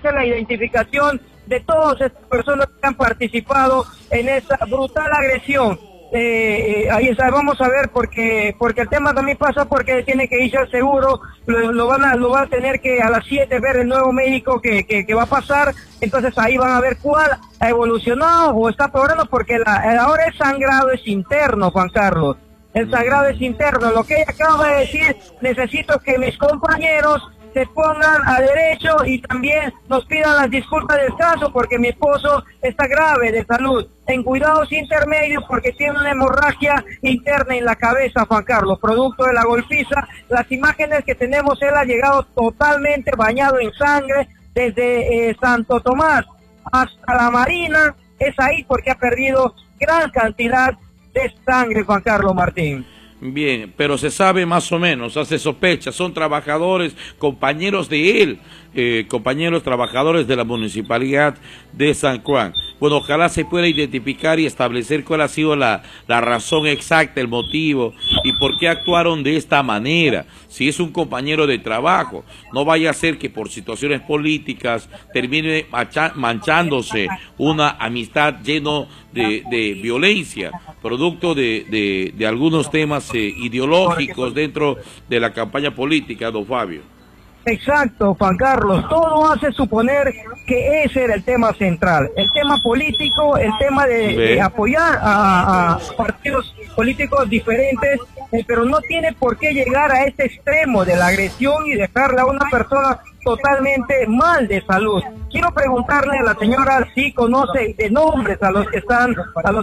hacer la identificación de todas estas personas que han participado en esta brutal agresión. Ahí está, vamos a ver, porque el tema también pasa porque tiene que irse al seguro, lo va a tener que a las 7 ver el nuevo médico que va a pasar, entonces ahí van a ver cuál ha evolucionado o está progresando, porque ahora el sangrado es interno, Juan Carlos, el sangrado es interno. Lo que ella acaba de decir, necesito que mis compañeros se pongan a derecho y también nos pidan las disculpas del caso, porque mi esposo está grave de salud, en cuidados intermedios, porque tiene una hemorragia interna en la cabeza, Juan Carlos, producto de la golpiza. Las imágenes que tenemos, él ha llegado totalmente bañado en sangre, desde Santo Tomás hasta la Marina, es ahí porque ha perdido gran cantidad de sangre, Juan Carlos Martín. Bien, pero se sabe más o menos, hace sospecha, son trabajadores, compañeros de él, compañeros trabajadores de la Municipalidad de San Juan. Bueno, ojalá se pueda identificar y establecer cuál ha sido la razón exacta, el motivo y por qué actuaron de esta manera. Si es un compañero de trabajo, no vaya a ser que por situaciones políticas termine manchándose una amistad lleno de violencia, producto de algunos temas ideológicos dentro de la campaña política, don Fabio. Exacto, Juan Carlos, todo hace suponer que ese era el tema central, el tema político, el tema de apoyar a partidos políticos diferentes, pero no tiene por qué llegar a este extremo de la agresión y dejarla a una persona totalmente mal de salud. Quiero preguntarle a la señora si conoce de nombres a los que están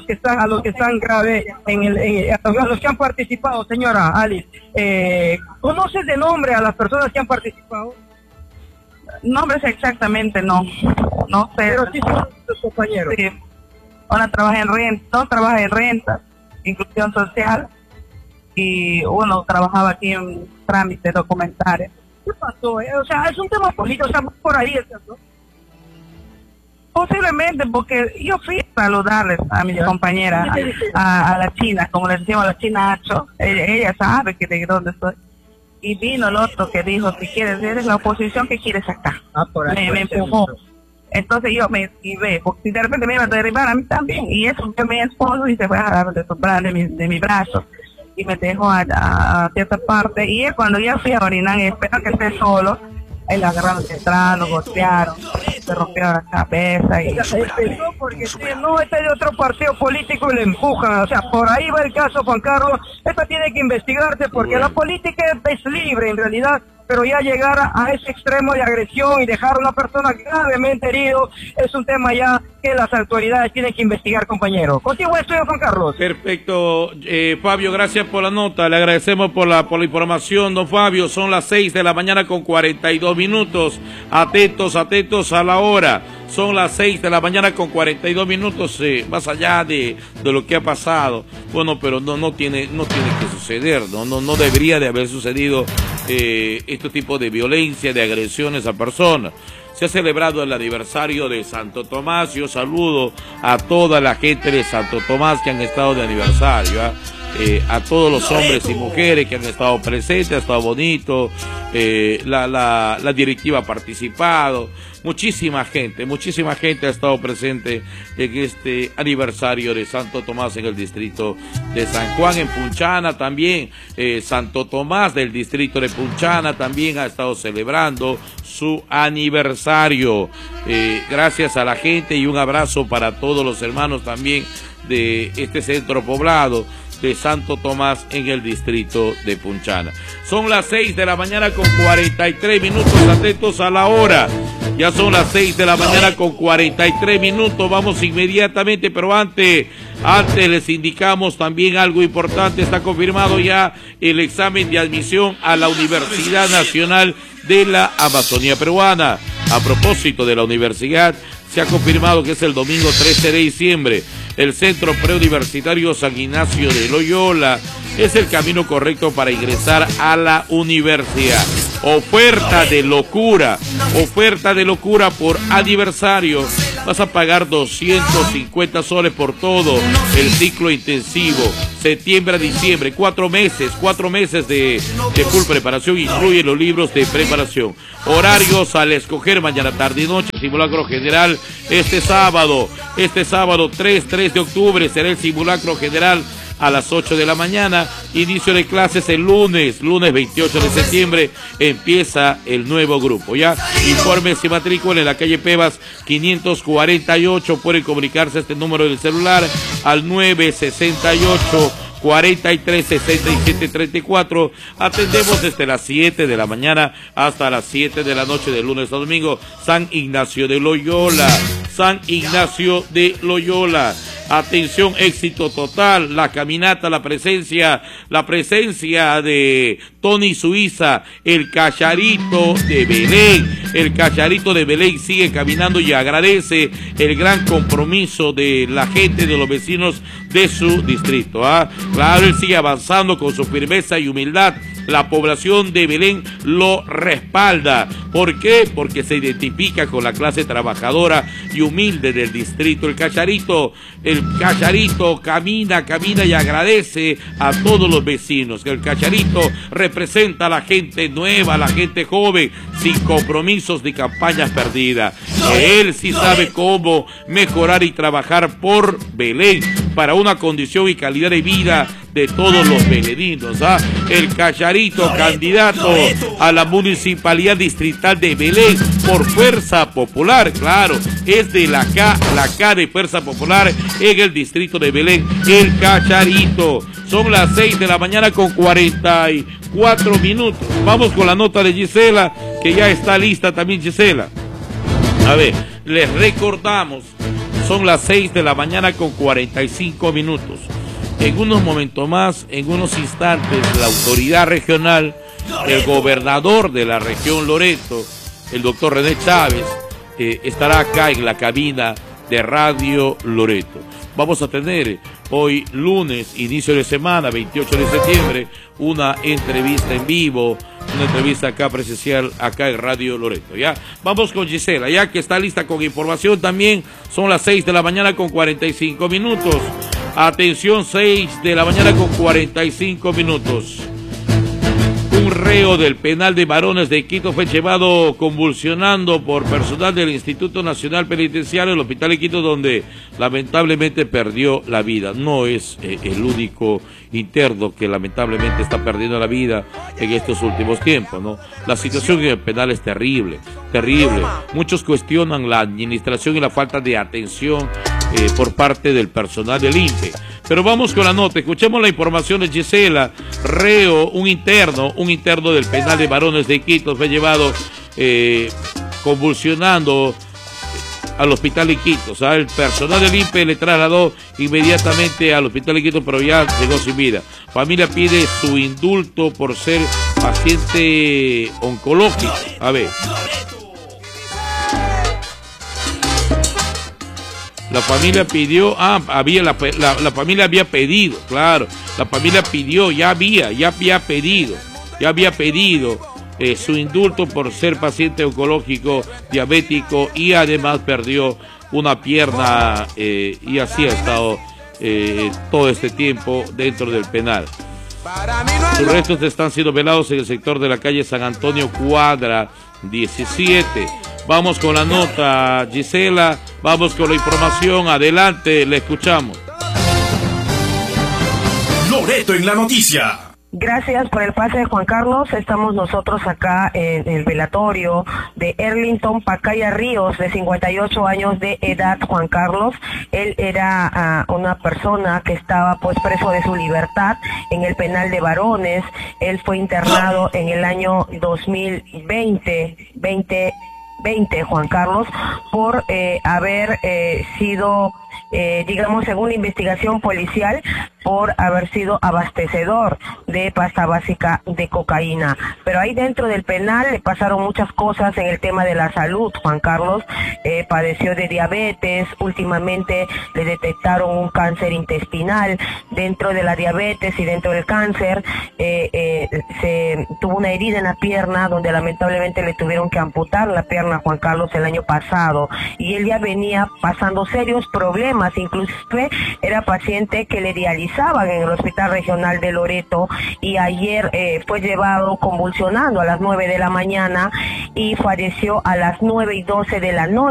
graves a los que han participado, señora Alice. ¿Conoces de nombre a las personas que han participado? Nombres exactamente no sé. Pero sí son sus compañeros. Sí. Una trabaja en renta, inclusión social, y uno trabajaba aquí en trámites documentales. ¿Qué pasó? O sea, es un tema político, o sea, por ahí, ¿no? Posiblemente, porque yo fui a saludarles a mis compañeras, a la china, como les decimos a la china Acho, ella sabe que de dónde estoy. Y vino el otro que dijo, si quieres, eres la oposición, ¿qué quieres acá? Por ahí, me empujó. Entonces yo me esquivé, porque si de repente me iba a derribar a mí también, y eso fue mi esposo y se fue a agarrar de mi brazo y me dejó a cierta parte, y él, cuando ya fui a orinar y espero que esté solo, él agarraron detrás, lo golpearon, se rompieron la cabeza y... Empezó porque no, este es de otro partido político y le empujan, o sea, por ahí va el caso, Juan Carlos. Esto tiene que investigarse porque la política es libre en realidad, pero ya llegar a ese extremo de agresión y dejar a una persona gravemente herido es un tema ya que las autoridades tienen que investigar, compañero. Contigo estoy, Juan Carlos. Perfecto, Fabio, gracias por la nota, le agradecemos por la información, don Fabio. Son las 6 de la mañana con 42 minutos, atentos a la hora. Son las 6 de la mañana con 42 minutos, más allá de lo que ha pasado. Bueno, pero no tiene que suceder, no debería de haber sucedido este tipo de violencia, de agresiones a personas. Se ha celebrado el aniversario de Santo Tomás. Yo saludo a toda la gente de Santo Tomás que han estado de aniversario, a todos los hombres y mujeres que han estado presentes, ha estado bonito, la directiva ha participado, muchísima gente ha estado presente en este aniversario de Santo Tomás en el distrito de San Juan. En Punchana también, Santo Tomás del distrito de Punchana también ha estado celebrando su aniversario. Gracias a la gente y un abrazo para todos los hermanos también de este centro poblado de Santo Tomás en el distrito de Punchana. Son las 6 de la mañana con 43 minutos, atentos a la hora. Ya son las 6 de la mañana con 43 minutos, vamos inmediatamente, pero antes les indicamos también algo importante. Está confirmado ya el examen de admisión a la Universidad Nacional de la Amazonía Peruana. A propósito de la universidad, se ha confirmado que es el domingo 13 de diciembre. El Centro Preuniversitario San Ignacio de Loyola es el camino correcto para ingresar a la universidad. Oferta de locura por aniversario. Vas a pagar 250 soles por todo el ciclo intensivo. septiembre a diciembre, 4 meses de full preparación, incluye los libros de preparación. Horarios al escoger mañana, tarde y noche, simulacro general este sábado 3 de octubre será el simulacro general a las 8 de la mañana, inicio de clases el lunes 28 de septiembre, empieza el nuevo grupo, ya, informes y matrícula en la calle Pebas 548, pueden comunicarse a este número del celular al 968 43 67 34. Atendemos desde las 7 de la mañana hasta las 7 de la noche de lunes a domingo. San Ignacio de Loyola. Atención, éxito total, la caminata, la presencia de Tony Suiza, el Cacharito de Belén. El Cacharito de Belén sigue caminando y agradece el gran compromiso de la gente, de los vecinos de su distrito. Claro, él sigue avanzando con su firmeza y humildad. La población de Belén lo respalda. ¿Por qué? Porque se identifica con la clase trabajadora y humilde del distrito. El Cacharito camina y agradece a todos los vecinos. El Cacharito representa a la gente nueva, a la gente joven, sin compromisos ni campañas perdidas. Él sí sabe cómo mejorar y trabajar por Belén, para una condición y calidad de vida de todos los beleninos. El Cacharito, candidato a la municipalidad distrital de Belén por Fuerza Popular, claro, es de la K de Fuerza Popular en el distrito de Belén, el Cacharito. Son las 6 de la mañana con 44 minutos. Vamos con la nota de Gisela, que ya está lista también, Gisela. A ver, les recordamos, son las 6 de la mañana con 45 minutos. En unos momentos más, en unos instantes, la autoridad regional, el gobernador de la región Loreto, el doctor René Chávez, estará acá en la cabina de Radio Loreto. Vamos a tener hoy lunes, inicio de semana, 28 de septiembre, una entrevista en vivo, una entrevista acá presencial, acá en Radio Loreto, ¿ya? Vamos con Gisela, ya que está lista con información también. Son las 6 de la mañana con 45 minutos. Atención, 6 de la mañana con 45 minutos. Un reo del penal de varones de Quito fue llevado convulsionando por personal del Instituto Nacional Penitenciario, el Hospital de Quito, donde lamentablemente perdió la vida. No es el único interno que lamentablemente está perdiendo la vida en estos últimos tiempos, ¿no? La situación en el penal es terrible. Muchos cuestionan la administración y la falta de atención por parte del personal del INPE. Pero vamos con la nota, escuchemos la información de Gisela. Reo, un interno del penal de varones de Quito fue llevado convulsionando al hospital de Quito. O sea, el personal del INPE le trasladó inmediatamente al hospital de Quito, pero ya llegó sin vida. Familia pide su indulto por ser paciente oncológico. A ver. La familia pidió, la familia había pedido, claro, la familia pidió, ya había pedido su indulto por ser paciente oncológico, diabético, y además perdió una pierna, y así ha estado todo este tiempo dentro del penal. Sus restos están siendo velados en el sector de la calle San Antonio, cuadra 17. Vamos con la nota, Gisela, vamos con la información, adelante, le escuchamos. Loreto en la noticia. Gracias por el pase, Juan Carlos. Estamos nosotros acá en el velatorio de Erlington Pacaya Ríos, de 58 años de edad, Juan Carlos. Él era una persona que estaba pues preso de su libertad en el penal de varones. Él fue internado en el año 2020, Juan Carlos, por haber sido, digamos, según la investigación policial, por haber sido abastecedor de pasta básica de cocaína. Pero ahí dentro del penal le pasaron muchas cosas en el tema de la salud, Juan Carlos. Padeció de diabetes, últimamente le detectaron un cáncer intestinal. Dentro de la diabetes y dentro del cáncer se tuvo una herida en la pierna, donde lamentablemente le tuvieron que amputar la pierna, Juan Carlos, el año pasado. Y él ya venía pasando serios problemas, inclusive era paciente que le dializaban realizaban en el Hospital Regional de Loreto, y ayer fue llevado convulsionando a las 9 de la mañana y falleció a las 9:12 de la noche.